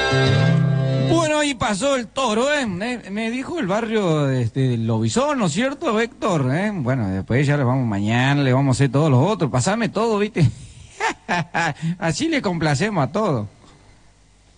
Bueno, ahí pasó el toro, ¿eh? Me dijo el barrio del Lobizón, ¿no es cierto, Héctor? Bueno, después ya le vamos mañana, le vamos a hacer todos los otros. Pasame todo, ¿viste? Así le complacemos a todos.